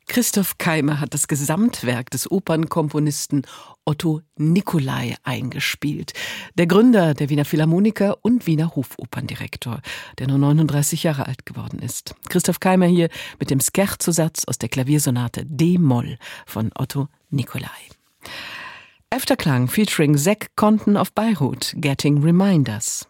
Christoph Keimer hat das Gesamtwerk des Opernkomponisten Otto Nicolai eingespielt. Der Gründer der Wiener Philharmoniker und Wiener Hofoperndirektor, der nur 39 Jahre alt geworden ist. Christoph Keimer hier mit dem Scherzosatz aus der Klaviersonate D-Moll von Otto Nicolai. Efterklang featuring Zack Conton of Beirut, Getting Reminders.